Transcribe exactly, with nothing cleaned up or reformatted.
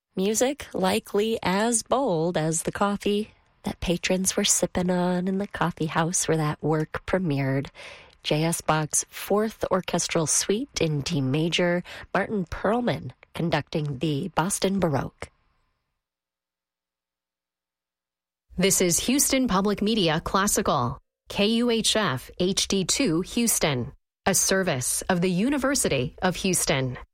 Music likely as bold as the coffee that patrons were sipping on in the coffee house where that work premiered. J S. Bach's Fourth Orchestral Suite in D major, Martin Perlman conducting the Boston Baroque. This is Houston Public Media Classical, K U H F H D two Houston, a service of the University of Houston.